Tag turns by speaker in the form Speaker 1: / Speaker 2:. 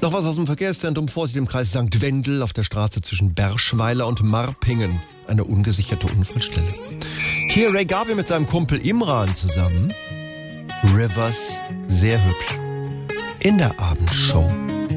Speaker 1: Noch was aus dem Verkehrszentrum. Vorsicht im Kreis St. Wendel auf der Straße zwischen Berschweiler und Marpingen. Eine ungesicherte Unfallstelle. Hier Ray Garvey mit seinem Kumpel Imran zusammen. Rivers, sehr hübsch. In der Abendshow.